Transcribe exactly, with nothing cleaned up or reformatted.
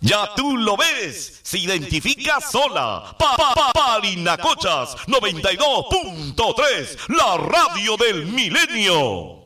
Ya tú lo ves, se identifica sola. Pa, pa, pa, Parinacochas noventa y dos punto tres, la radio del milenio.